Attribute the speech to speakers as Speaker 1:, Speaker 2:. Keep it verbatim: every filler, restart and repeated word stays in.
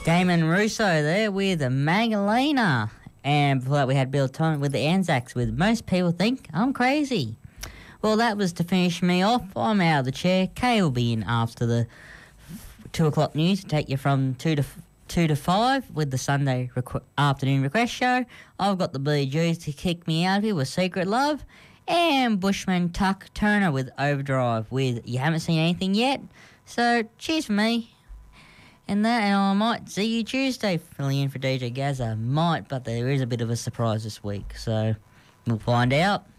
Speaker 1: Damon Russo there with Magdalena. And before that we had Bill Tonic with the Anzacs with Most People Think I'm Crazy. Well, that was to finish me off. I'm out of the chair. Kay will be in after the two o'clock news to take you from two to two to five with the Sunday requ- afternoon request show. I've got the Billy Jews to kick me out here with Secret Love, and Bushman Tuck Turner with Overdrive with You Haven't Seen Anything Yet. So cheers for me. And that, and I might see you Tuesday filling in for D J Gazza. Might, but there is a bit of a surprise this week, so we'll find out.